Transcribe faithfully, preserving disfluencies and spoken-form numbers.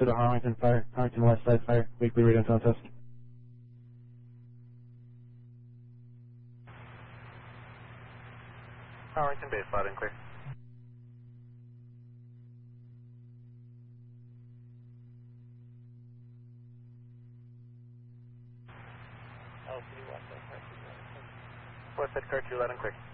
to the Harlington Fire, Harlington West Side Fire, weekly radon tone test. Harlington base, loud and clear. West side car two, loud and clear.